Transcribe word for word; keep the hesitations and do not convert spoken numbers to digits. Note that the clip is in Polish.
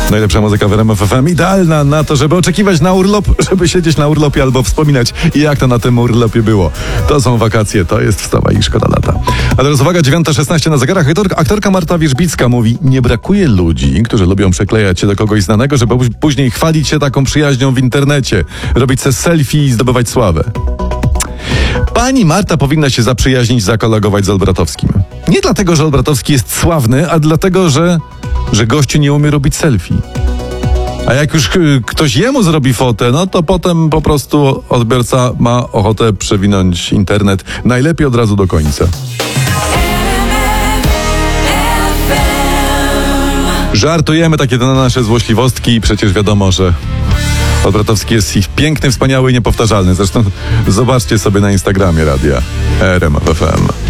Najlepsza muzyka w R M F F M, idealna na to, żeby oczekiwać na urlop, żeby siedzieć na urlopie albo wspominać, jak to na tym urlopie było. To są wakacje, to jest wstawa i szkoda lata. A teraz uwaga, dziewiąta szesnaście na zegarach. Aktorka, aktorka Marta Wierzbicka mówi: nie brakuje ludzi, którzy lubią przyklejać się do kogoś znanego, żeby później chwalić się taką przyjaźnią w internecie, robić se selfie i zdobywać sławę. Pani Marta powinna się zaprzyjaźnić, zakolegować z Olbratowskim. Nie dlatego, że Olbratowski jest sławny, a dlatego, że, że gościu nie umie robić selfie. A jak już ktoś jemu zrobi fotę, no to potem po prostu odbiorca ma ochotę przewinąć internet. Najlepiej od razu do końca. Żartujemy takie to na nasze złośliwostki. Przecież wiadomo, że Olbratowski jest ich piękny, wspaniały i niepowtarzalny. Zresztą zobaczcie sobie na Instagramie radia R M F F M.